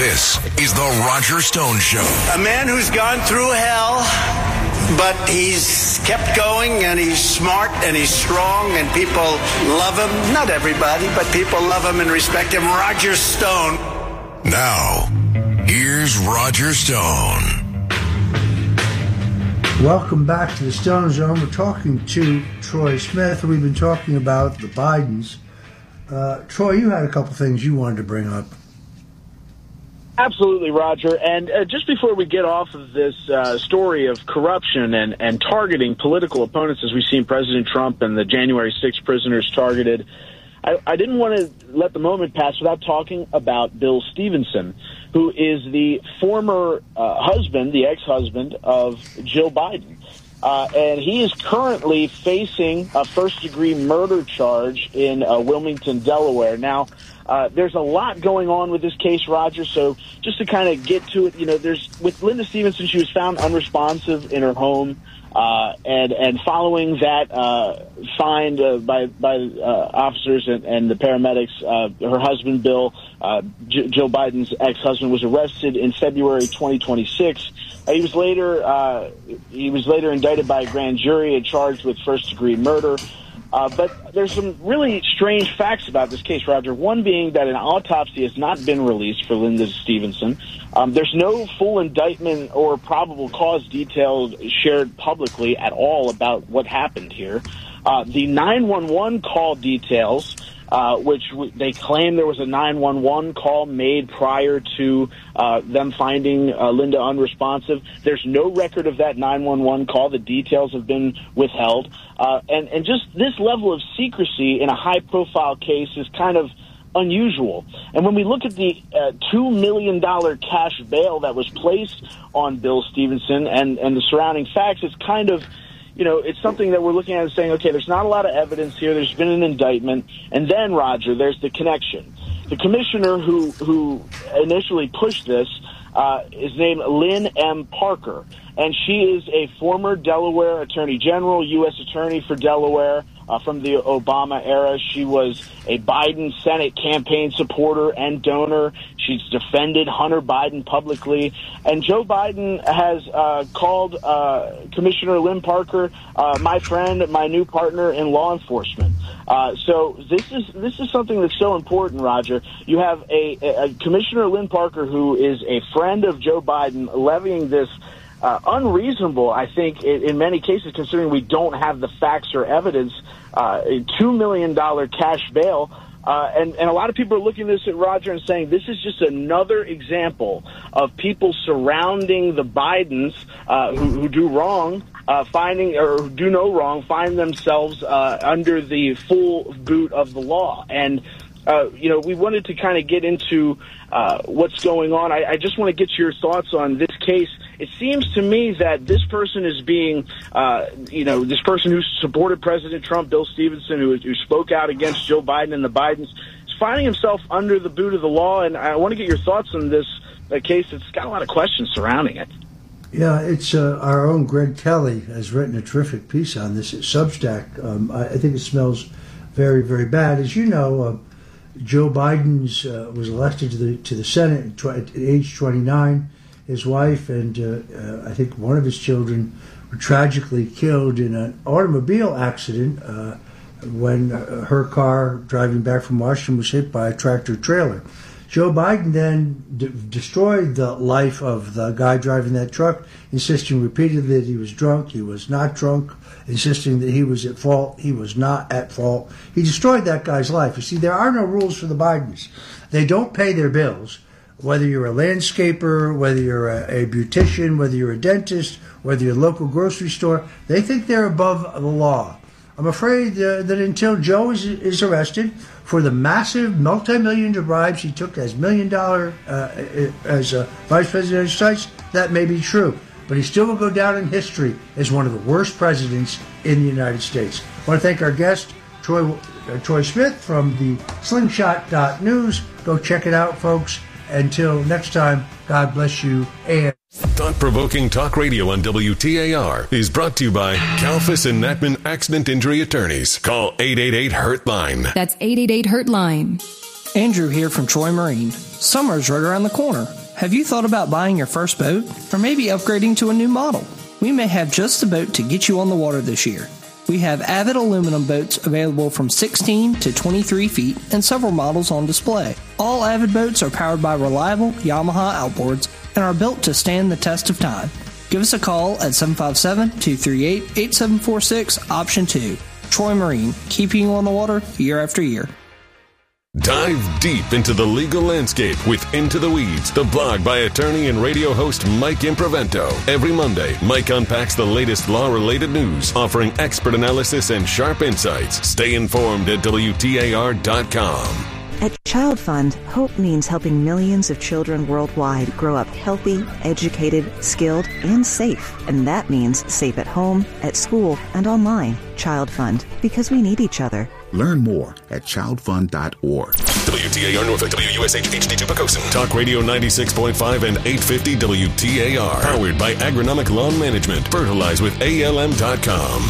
This is The Roger Stone Show. A man who's gone through hell, but he's kept going, and he's smart, and he's strong, and people love him. Not everybody, but people love him and respect him. Roger Stone. Now, here's Roger Stone. Welcome back to the Stone Zone. We're talking to Troy Smith. We've been talking about the Bidens. Troy, you had a couple things you wanted to bring up. Absolutely, Roger. And just before we get off of this story of corruption and targeting political opponents, as we've seen President Trump and the January 6th prisoners targeted, I didn't want to let the moment pass without talking about Bill Stevenson, who is the former husband, the ex-husband of Jill Biden. And he is currently facing a first-degree murder charge in Wilmington, Delaware. Now, there's a lot going on with this case, Roger, so just to kind of get to it, with Linda Stevenson, she was found unresponsive in her home, and following that find by officers and the paramedics, her husband, Bill, Jill Biden's ex-husband, was arrested in February 2026. He was later indicted by a grand jury and charged with first-degree murder. But there's some really strange facts about this case, Roger. One being that an autopsy has not been released for Linda Stevenson. There's no full indictment or probable cause details shared publicly at all about what happened here. The 911 call details, which they claim there was a 911 call made prior to them finding Linda unresponsive. There's no record of that 911 call. The details have been withheld. And just this level of secrecy in a high-profile case is kind of unusual. And when we look at the $2 million cash bail that was placed on Bill Stevenson and the surrounding facts, it's kind of, it's something that we're looking at and saying, okay, there's not a lot of evidence here. There's been an indictment. And then, Roger, there's the connection. The commissioner who initially pushed this is named Lynn M. Parker, and she is a former Delaware Attorney General, U.S. Attorney for Delaware from the Obama era. She was a Biden Senate campaign supporter and donor. She's defended Hunter Biden publicly. And Joe Biden has called Commissioner Lynn Parker my friend, my new partner in law enforcement. So this is something that's so important, Roger. You have a Commissioner Lynn Parker who is a friend of Joe Biden levying this unreasonable, I think, in many cases, considering we don't have the facts or evidence, $2 million cash bail. And a lot of people are looking at this at Roger and saying this is just another example of people surrounding the Bidens who do wrong, who do no wrong, find themselves under the full boot of the law. And we wanted to kind of get into what's going on. I just want to get your thoughts on this case. It seems to me that this person is being, this person who supported President Trump, Bill Stevenson, who spoke out against Joe Biden and the Bidens, is finding himself under the boot of the law. And I want to get your thoughts on this case. It's got a lot of questions surrounding it. Yeah, it's our own Greg Kelly has written a terrific piece on this at Substack. I think it smells very, very bad. As you know, Joe Biden was elected to the Senate at age 29. His wife and I think one of his children were tragically killed in an automobile accident when her car driving back from Washington was hit by a tractor trailer. Joe Biden then destroyed the life of the guy driving that truck, insisting repeatedly that he was drunk. He was not drunk, insisting that he was at fault. He was not at fault. He destroyed that guy's life. You see, there are no rules for the Bidens. They don't pay their bills. Whether you're a landscaper, whether you're a beautician, whether you're a dentist, whether you're a local grocery store, they think they're above the law. I'm afraid that until Joe is arrested for the massive multi-million bribes he took as $1 million as Vice President of the United States, that may be true. But he still will go down in history as one of the worst presidents in the United States. I want to thank our guest, Troy Smith from the Slingshot.News. Go check it out, folks. Until next time, God bless you. And Thought-provoking talk radio on WTAR is brought to you by Kalfas and Natman Accident Injury Attorneys. Call 888-HURT-LINE. That's 888-HURT-LINE. Andrew here from Troy Marine. Summer's right around the corner. Have you thought about buying your first boat? Or maybe upgrading to a new model? We may have just the boat to get you on the water this year. We have Avid aluminum boats available from 16 to 23 feet and several models on display. All Avid boats are powered by reliable Yamaha outboards and are built to stand the test of time. Give us a call at 757-238-8746, option 2. Troy Marine, keeping you on the water year after year. Dive deep into the legal landscape with Into the Weeds, the blog by attorney and radio host Mike Improvento. Every Monday, Mike unpacks the latest law-related news, offering expert analysis and sharp insights. Stay informed at WTAR.com. At Child Fund, hope means helping millions of children worldwide grow up healthy, educated, skilled, and safe. And that means safe at home, at school, and online. Child Fund, because we need each other. Learn more at childfund.org. WTAR Norfolk, WUSH HD2 Pocosin. Talk Radio 96.5 and 850 WTAR. Powered by Agronomic Lawn Management. Fertilize with ALM.com.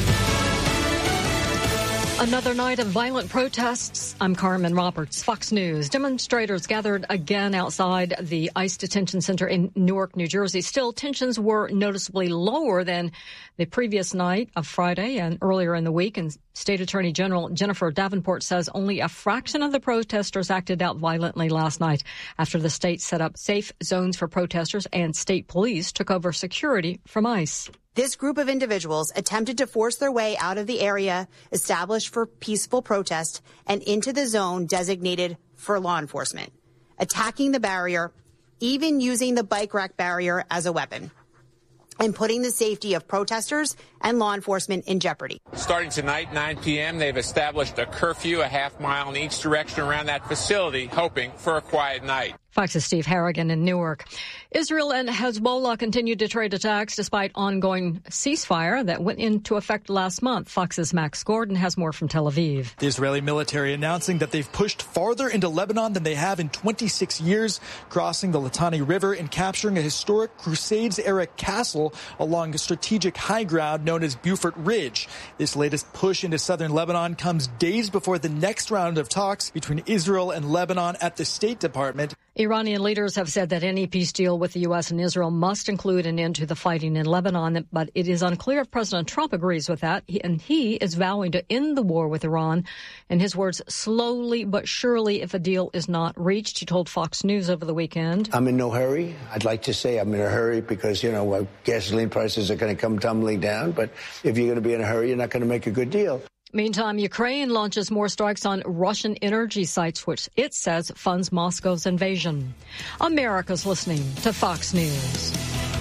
Another night of violent protests. I'm Carmen Roberts, Fox News. Demonstrators gathered again outside the ICE detention center in Newark, New Jersey. Still, tensions were noticeably lower than the previous night of Friday and earlier in the week. And State Attorney General Jennifer Davenport says only a fraction of the protesters acted out violently last night after the state set up safe zones for protesters and state police took over security from ICE. This group of individuals attempted to force their way out of the area established for peaceful protest and into the zone designated for law enforcement, attacking the barrier, even using the bike rack barrier as a weapon, and putting the safety of protesters and law enforcement in jeopardy. Starting tonight, 9 p.m., they've established a curfew a half mile in each direction around that facility, hoping for a quiet night. Fox's Steve Harrigan in Newark. Israel and Hezbollah continued to trade attacks despite ongoing ceasefire that went into effect last month. Fox's Max Gordon has more from Tel Aviv. The Israeli military announcing that they've pushed farther into Lebanon than they have in 26 years, crossing the Litani River and capturing a historic Crusades-era castle along a strategic high ground known as Beaufort Ridge. This latest push into southern Lebanon comes days before the next round of talks between Israel and Lebanon at the State Department. Iranian leaders have said that any peace deal with the U.S. and Israel must include an end to the fighting in Lebanon, but it is unclear if President Trump agrees with that, and he is vowing to end the war with Iran. In his words, slowly but surely if a deal is not reached. He told Fox News over the weekend. I'm in no hurry. I'd like to say I'm in a hurry because, gasoline prices are going to come tumbling down, but if you're going to be in a hurry, you're not going to make a good deal. Meantime, Ukraine launches more strikes on Russian energy sites, which it says funds Moscow's invasion. America's listening to Fox News.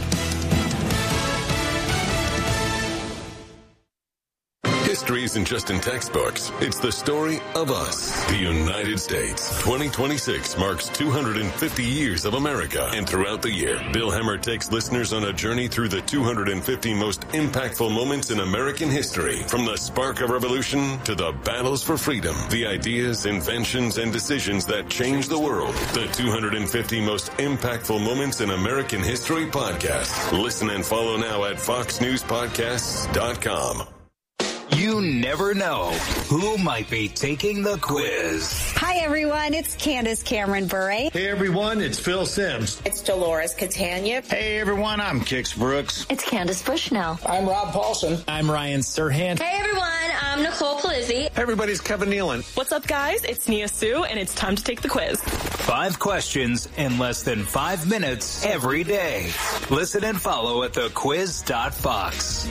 History isn't just in textbooks. It's the story of us, the United States. 2026 marks 250 years of America. And throughout the year, Bill Hemmer takes listeners on a journey through the 250 most impactful moments in American history. From the spark of revolution to the battles for freedom, the ideas, inventions, and decisions that changed the world. The 250 most impactful moments in American history podcast. Listen and follow now at foxnewspodcasts.com. You never know who might be taking the quiz. Hi, everyone. It's Candace Cameron Bure. Hey, everyone. It's Phil Sims. It's Dolores Catania. Hey, everyone. I'm Kix Brooks. It's Candace Bushnell. I'm Rob Paulson. I'm Ryan Serhant. Hey, everyone. I'm Nicole Palizzi. Hey, everybody. It's Kevin Nealon. What's up, guys? It's Nia Sue, and it's time to take the quiz. 5 questions in less than 5 minutes every day. Listen and follow at thequiz.fox.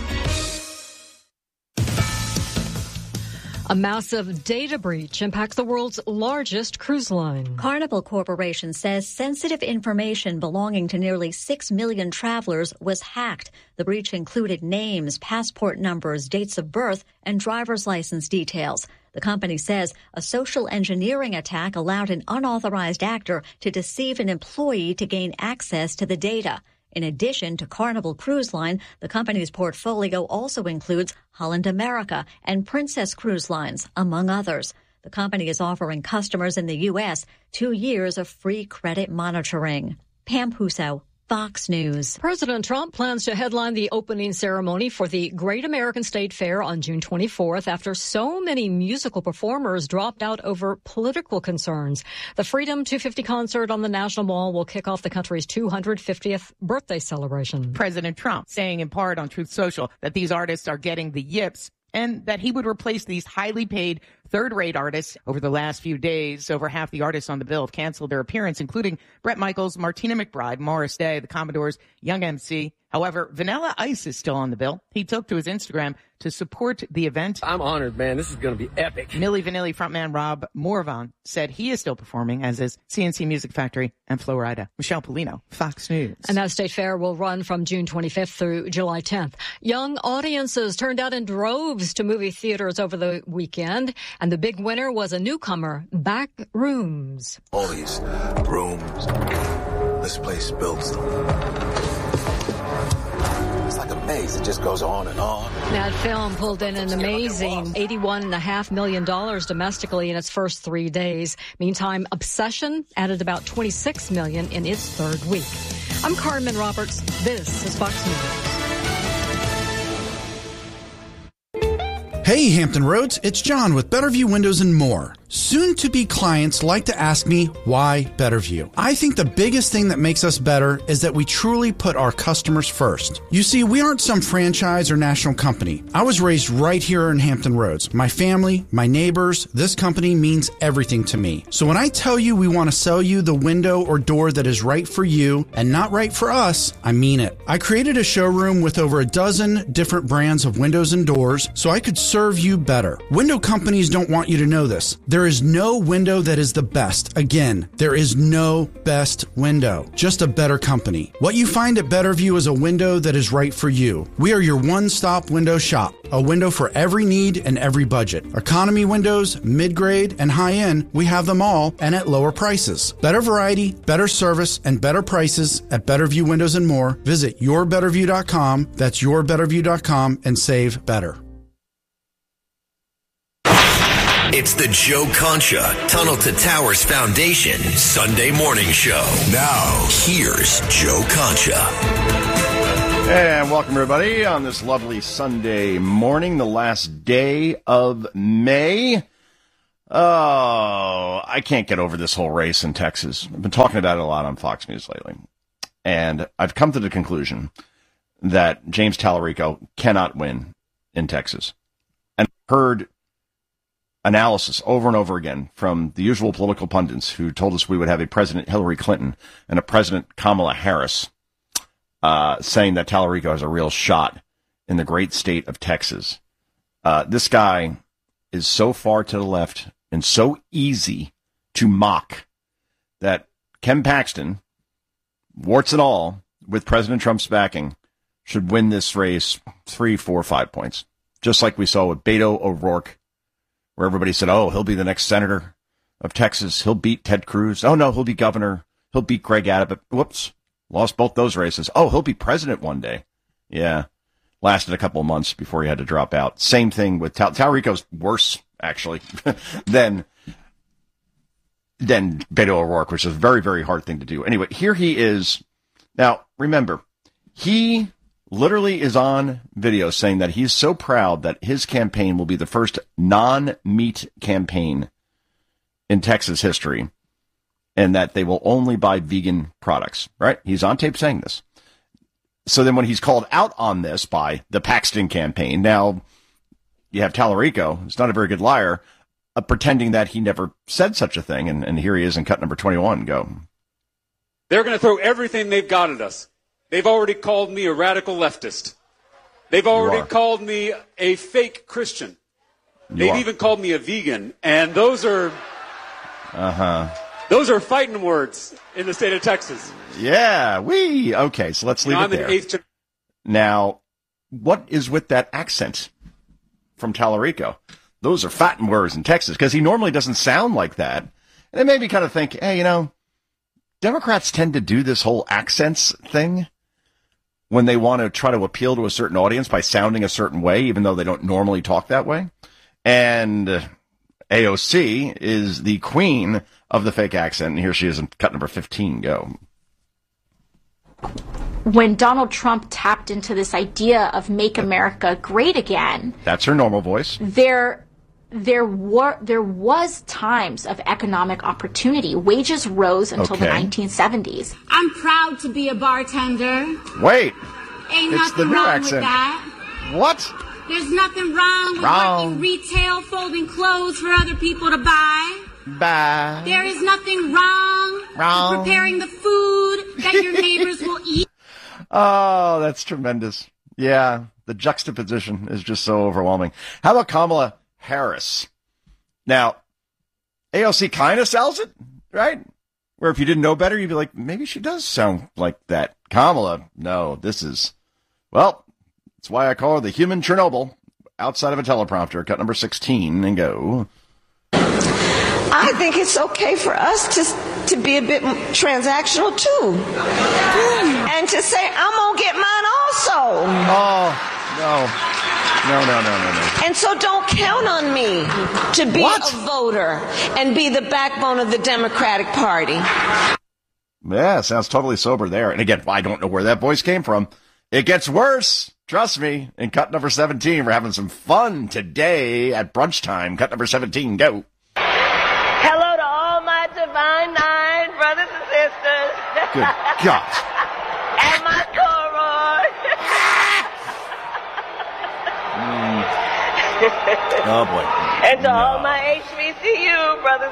A massive data breach impacts the world's largest cruise line. Carnival Corporation says sensitive information belonging to nearly 6 million travelers was hacked. The breach included names, passport numbers, dates of birth, and driver's license details. The company says a social engineering attack allowed an unauthorized actor to deceive an employee to gain access to the data. In addition to Carnival Cruise Line, the company's portfolio also includes Holland America and Princess Cruise Lines, among others. The company is offering customers in the U.S. 2 years of free credit monitoring. Pam Huso, Fox News. President Trump plans to headline the opening ceremony for the Great American State Fair on June 24th after so many musical performers dropped out over political concerns. The Freedom 250 concert on the National Mall will kick off the country's 250th birthday celebration. President Trump saying in part on Truth Social that these artists are getting the yips and that he would replace these highly paid third-rate artists. Over the last few days, over half the artists on the bill have canceled their appearance, including Bret Michaels, Martina McBride, Morris Day, the Commodores, Young MC. However, Vanilla Ice is still on the bill. He took to his Instagram to support the event. I'm honored, man. This is going to be epic. Milli Vanilli frontman Rob Morvan said he is still performing, as is CNC Music Factory and Flo Rida. Michelle Polino, Fox News. And that state fair will run from June 25th through July 10th. Young audiences turned out in droves to movie theaters over the weekend, and the big winner was a newcomer, Backrooms. All these rooms, this place builds them. It's like a maze. It just goes on and on. That film pulled in an amazing $81.5 million domestically in its first 3 days. Meantime, Obsession added about $26 million in its third week. I'm Carmen Roberts. This is Fox News. Hey, Hampton Roads, it's John with Betterview Windows and More. Soon-to-be clients like to ask me, why Betterview? I think the biggest thing that makes us better is that we truly put our customers first. You see, we aren't some franchise or national company. I was raised right here in Hampton Roads. My family, my neighbors, this company means everything to me. So when I tell you we want to sell you the window or door that is right for you and not right for us, I mean it. I created a showroom with over a dozen different brands of windows and doors so I could serve you better. Window companies don't want you to know this. There is no window that is the best. Again, there is no best window, just a better company. What you find at Betterview is a window that is right for you. We are your one-stop window shop, a window for every need and every budget. Economy windows, mid-grade, and high-end, we have them all and at lower prices. Better variety, better service, and better prices at Betterview Windows and More. Visit yourbetterview.com. That's yourbetterview.com and save better. It's the Joe Concha Tunnel to Towers Foundation Sunday morning show. Now, here's Joe Concha. And welcome, everybody, on this lovely Sunday morning, the last day of May. Oh, I can't get over this whole race in Texas. I've been talking about it a lot on Fox News lately. And I've come to the conclusion that James Tallarico cannot win in Texas. And heard analysis over and over again from the usual political pundits who told us we would have a President Hillary Clinton and a President Kamala Harris saying that Tallarico has a real shot in the great state of Texas. This guy is so far to the left and so easy to mock that Ken Paxton, warts and all, with President Trump's backing, should win this race 3, 4, 5 points. Just like we saw with Beto O'Rourke, where everybody said, oh, he'll be the next senator of Texas. He'll beat Ted Cruz. Oh, no, he'll be governor. He'll beat Greg Abbott. Whoops, lost both those races. Oh, he'll be president one day. Yeah, lasted a couple of months before he had to drop out. Same thing with Tallarico's worse, actually, than Beto O'Rourke, which is a very, very hard thing to do. Anyway, here he is. Now, remember, he literally is on video saying that he's so proud that his campaign will be the first non-meat campaign in Texas history and that they will only buy vegan products, right? He's on tape saying this. So then when he's called out on this by the Paxton campaign, now you have Tallarico, who's not a very good liar, pretending that he never said such a thing. And here he is in cut number 21. Go. They're going to throw everything they've got at us. They've already called me a radical leftist. They've already called me a fake Christian. They've even called me a vegan. And those are fighting words in the state of Texas. Yeah, okay, so let's leave it there. Now, what is with that accent from Tallarico? Those are fighting words in Texas, because he normally doesn't sound like that. And it made me kind of think, hey, Democrats tend to do this whole accents thing when they want to try to appeal to a certain audience by sounding a certain way, even though they don't normally talk that way. And AOC is the queen of the fake accent, and here she is in cut number 15. Go. when Donald Trump tapped into this idea of make America great again. That's her normal voice. There was times of economic opportunity. Wages rose until the 1970s. I'm proud to be a bartender. Wait. Ain't it's the nothing new wrong accent. with that. What? There's nothing wrong with working retail, folding clothes for other people to buy. Bye. There is nothing wrong with preparing the food that your neighbors will eat. Oh, that's tremendous. Yeah, the juxtaposition is just so overwhelming. How about Kamala Harris? Now, AOC kind of sells it, right? Where if you didn't know better, you'd be like, maybe she does sound like that. Kamala, no, this is, well, that's why I call her the human Chernobyl. Outside of a teleprompter, cut number 16 and go. I think it's okay for us to be a bit transactional too. And to say, I'm going to get mine also. Oh, no. And so don't count on me to be a voter and be the backbone of the Democratic Party. Yeah, sounds totally sober there. And again, I don't know where that voice came from. It gets worse. Trust me. In cut number 17, we're having some fun today at brunch time. Cut number 17, go. Hello to all my divine nine brothers and sisters. Good God. And my chorus. Oh, boy. And to all my HBCU brothers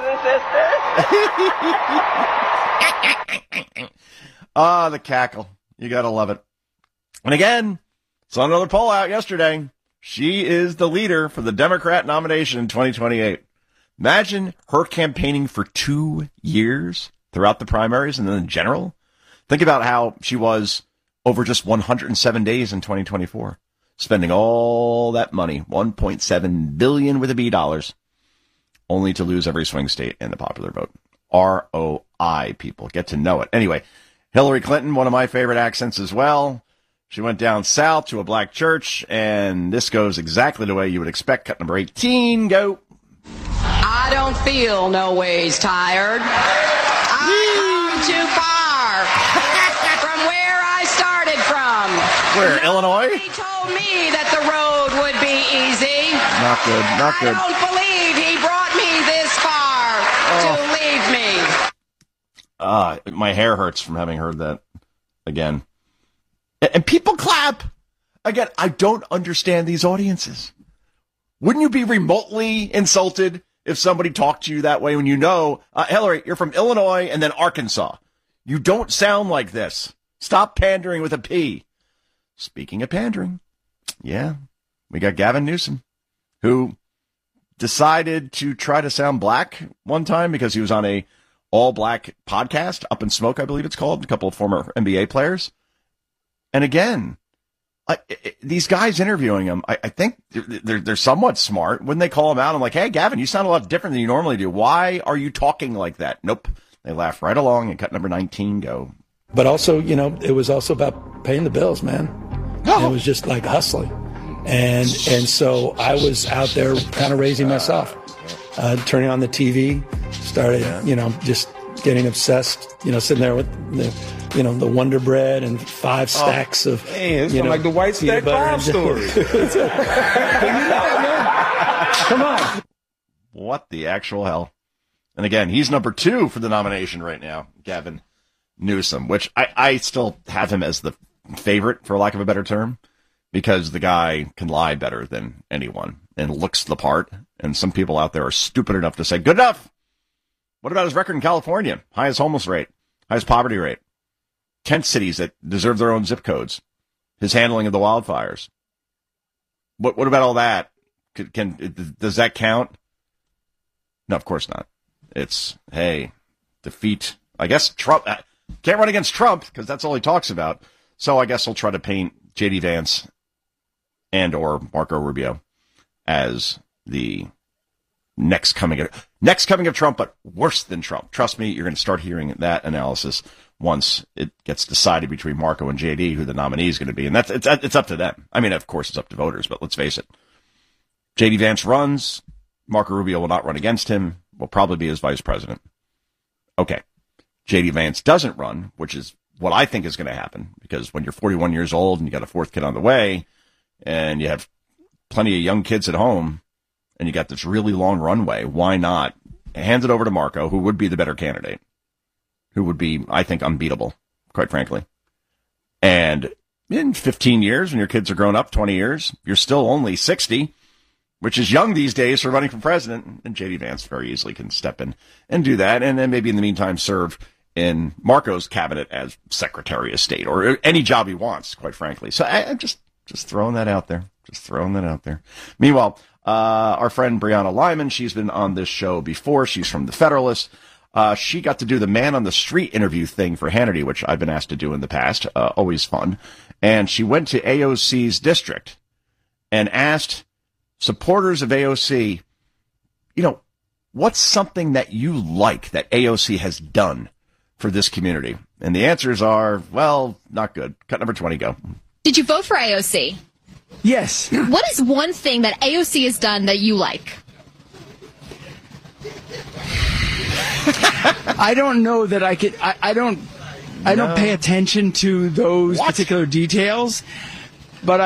and sisters. Ah, the cackle. You gotta love it. And again, saw another poll out yesterday. She is the leader for the Democrat nomination in 2028. Imagine her campaigning for 2 years throughout the primaries and then in general. Think about how she was over just 107 days in 2024, spending all that money, $1.7 billion with a B dollars, only to lose every swing state in the popular vote. ROI, people. Get to know it. Anyway, Hillary Clinton, one of my favorite accents as well. She went down south to a black church, and this goes exactly the way you would expect. Cut number 18, go. I don't feel no ways tired. I've come too far from where I started from. Where, Illinois? He told me that the road would be easy. Not good, not good. I don't believe he brought me this far to leave me. My hair hurts from having heard that again. And people clap. Again, I don't understand these audiences. Wouldn't you be remotely insulted if somebody talked to you that way when you know, Hillary, you're from Illinois and then Arkansas. You don't sound like this. Stop pandering with a P. Speaking of pandering, yeah, we got Gavin Newsom, who decided to try to sound black one time because he was on a all-black podcast, Up in Smoke, I believe it's called, a couple of former NBA players. And again, these guys interviewing him, I think they're somewhat smart. When they call him out, I'm like, hey, Gavin, you sound a lot different than you normally do. Why are you talking like that? Nope. They laugh right along and cut number 19, go. But also, it was also about paying the bills, man. It was just like hustling. And so I was out there kind of raising myself, turning on the TV, started, just getting obsessed, sitting there with the Wonder Bread and 5 stacks of, hey, it's like the White Stack Farm story. Come on. What the actual hell? And again, he's number 2 for the nomination right now, Gavin Newsom, which I still have him as the favorite, for lack of a better term, because the guy can lie better than anyone and looks the part. And some people out there are stupid enough to say, good enough. What about his record in California? Highest homeless rate, highest poverty rate, tent cities that deserve their own zip codes, his handling of the wildfires. What about all that? Does that count? No, of course not. It's, hey, defeat, I guess Trump, can't run against Trump because that's all he talks about. So I guess he'll try to paint J.D. Vance and or Marco Rubio as the next coming of Trump, but worse than Trump. Trust me, you're going to start hearing that analysis once it gets decided between Marco and J.D. who the nominee is going to be. And it's up to them. I mean, of course, it's up to voters, but let's face it. J.D. Vance runs. Marco Rubio will not run against him. Will probably be his vice president. Okay. J.D. Vance doesn't run, which is what I think is going to happen, because when you're 41 years old and you got a fourth kid on the way and you have plenty of young kids at home and you got this really long runway, why not hand it over to Marco, who would be the better candidate, who would be, I think, unbeatable, quite frankly. And in 15 years, when your kids are grown up, 20 years, you're still only 60, which is young these days for running for president. And J.D. Vance very easily can step in and do that. And then maybe in the meantime serve in Marco's cabinet as Secretary of State or any job he wants, quite frankly. So I'm just throwing that out there. Just throwing that out there. Meanwhile, our friend Brianna Lyman, she's been on this show before. She's from The Federalist. She got to do the man on the street interview thing for Hannity, which I've been asked to do in the past. Always fun. And she went to AOC's district and asked supporters of AOC, what's something that you like that AOC has done for this community? And the answers are, well, not good. Cut number 20, go. Did you vote for AOC? Yes. What is one thing that AOC has done that you like? I don't know that I could. I don't pay attention to those particular details, but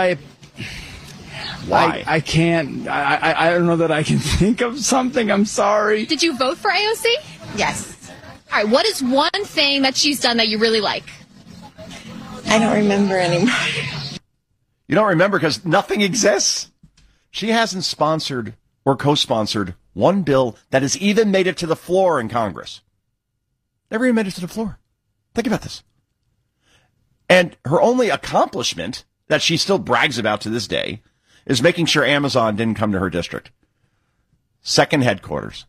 Why? I can't. I don't know that I can think of something. I'm sorry. Did you vote for AOC? Yes. All right. What is one thing that she's done that you really like? I don't remember anymore. You don't remember because nothing exists. She hasn't sponsored or co-sponsored one bill that has even made it to the floor in Congress. Never even made it to the floor. Think about this. And her only accomplishment that she still brags about to this day is making sure Amazon didn't come to her district. Second headquarters.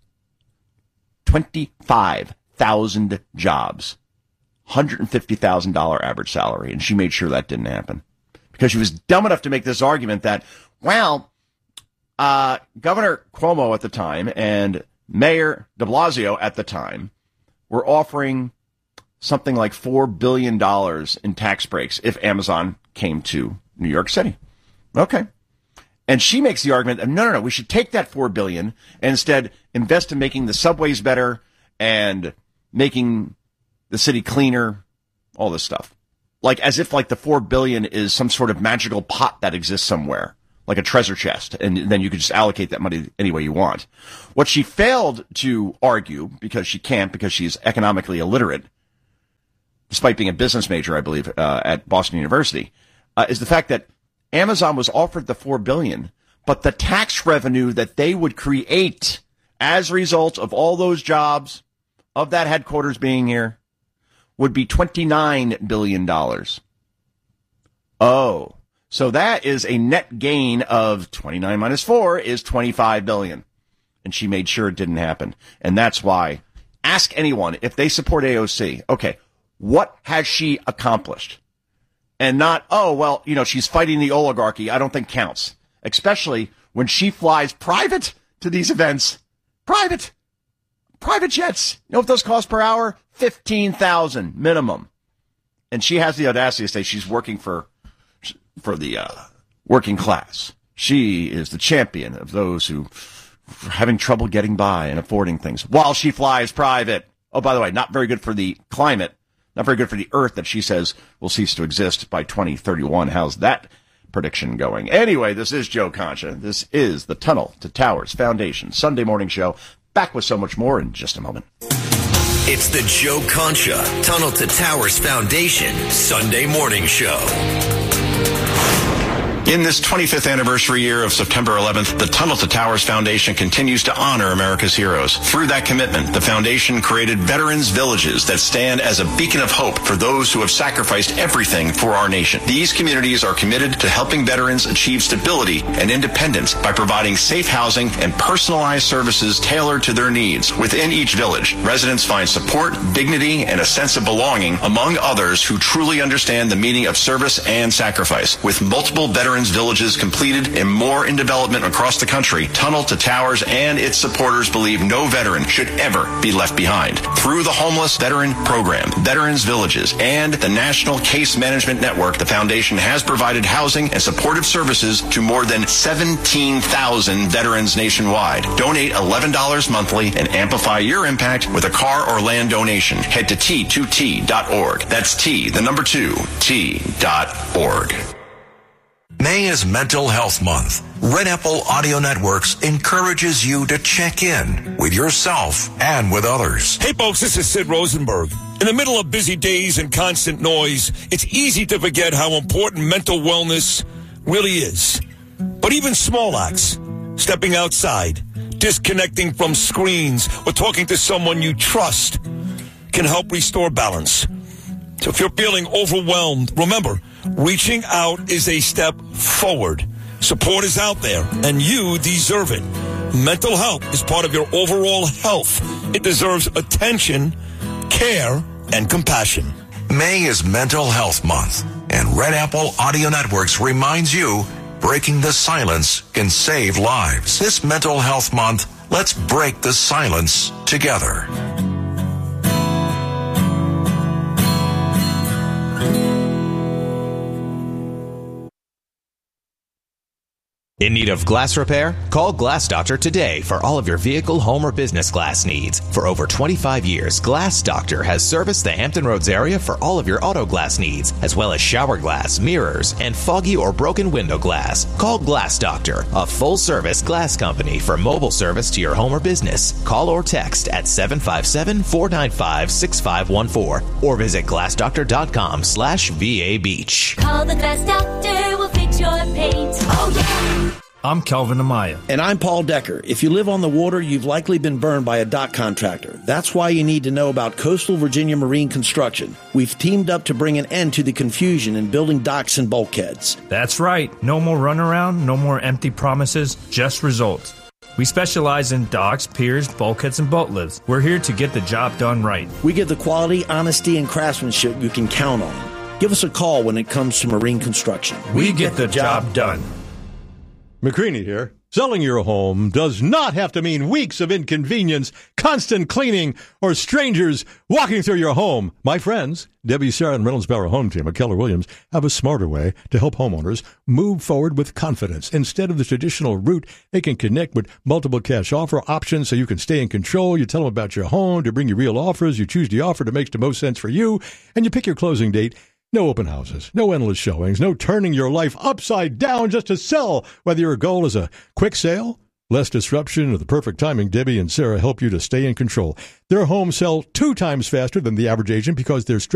25,000 jobs. $150,000 average salary. And she made sure that didn't happen. Because she was dumb enough to make this argument that, Governor Cuomo at the time and Mayor de Blasio at the time were offering something like $4 billion in tax breaks if Amazon came to New York City. Okay. And she makes the argument that, no, we should take that $4 billion and instead invest in making the subways better and making the city cleaner, all this stuff. Like as if like the $4 billion is some sort of magical pot that exists somewhere, like a treasure chest, and then you could just allocate that money any way you want. What she failed to argue, because she can't, because she's economically illiterate, despite being a business major, I believe, at Boston University, is the fact that Amazon was offered the $4 billion, but the tax revenue that they would create as a result of all those jobs, of that headquarters being here, would be $29 billion. Oh, so that is a net gain of 29 minus 4 is $25 billion. And she made sure it didn't happen. And that's why, ask anyone if they support AOC, okay, what has she accomplished? And not, she's fighting the oligarchy, I don't think counts. Especially when she flies private to these events. Private jets. You know what those cost per hour? $15,000 minimum. And she has the audacity to say she's working for the working class. She is the champion of those who are having trouble getting by and affording things while she flies private. Oh, by the way, not very good for the climate, not very good for the earth that she says will cease to exist by 2031. How's that prediction going? Anyway, this is Joe Concha. This is the Tunnel to Towers Foundation Sunday morning show. Back with so much more in just a moment. It's the Joe Concha Tunnel to Towers Foundation Sunday morning show. In this 25th anniversary year of September 11th, the Tunnel to Towers Foundation continues to honor America's heroes. Through that commitment, the foundation created Veterans Villages that stand as a beacon of hope for those who have sacrificed everything for our nation. These communities are committed to helping veterans achieve stability and independence by providing safe housing and personalized services tailored to their needs. Within each village, residents find support, dignity, and a sense of belonging among others who truly understand the meaning of service and sacrifice. With multiple veteran veterans villages completed and more in development across the country, Tunnel to Towers and its supporters believe no veteran should ever be left behind. Through the Homeless Veteran Program, Veterans Villages, and the National Case Management Network, the foundation has provided housing and supportive services to more than 17,000 veterans nationwide. Donate $11 monthly and amplify your impact with a car or land donation. Head to T2T.org. That's T, the number 2, T.org. May is Mental Health Month. Red Apple Audio Networks encourages you to check in with yourself and with others. Hey folks, this is Sid Rosenberg. In the middle of busy days and constant noise, it's easy to forget how important mental wellness really is. But even small acts, stepping outside, disconnecting from screens, or talking to someone you trust can help restore balance. So if you're feeling overwhelmed, remember, reaching out is a step forward. Support is out there, and you deserve it. Mental health is part of your overall health. It deserves attention, care, and compassion. May is Mental Health Month, and Red Apple Audio Networks reminds you, breaking the silence can save lives. This Mental Health Month, let's break the silence together. In need of glass repair? Call Glass Doctor today for all of your vehicle, home, or business glass needs. For over 25 years, Glass Doctor has serviced the Hampton Roads area for all of your auto glass needs, as well as shower glass, mirrors, and foggy or broken window glass. Call Glass Doctor, a full-service glass company for mobile service to your home or business. Call or text at 757-495-6514 or visit glassdoctor.com/VA Beach. Call the Glass Doctor, we'll fix your paint. Oh, yeah! I'm Kelvin Amaya. And I'm Paul Decker. If you live on the water, you've likely been burned by a dock contractor. That's why you need to know about Coastal Virginia Marine Construction. We've teamed up to bring an end to the confusion in building docks and bulkheads. That's right. No more runaround, no more empty promises, just results. We specialize in docks, piers, bulkheads, and boat lifts. We're here to get the job done right. We give the quality, honesty, and craftsmanship you can count on. Give us a call when it comes to marine construction. We get the job done. McCreany here. Selling your home does not have to mean weeks of inconvenience, constant cleaning, or strangers walking through your home. My friends, Debbie, Sarah, and Reynolds Barrow Home Team at Keller Williams have a smarter way to help homeowners move forward with confidence. Instead of the traditional route, they can connect with multiple cash offer options so you can stay in control. You tell them about your home to bring you real offers. You choose the offer that makes the most sense for you, and you pick your closing date. No open houses, no endless showings, no turning your life upside down just to sell. Whether your goal is a quick sale, less disruption, or the perfect timing, Debbie and Sarah help you to stay in control. Their homes sell 2 times faster than the average agent because they're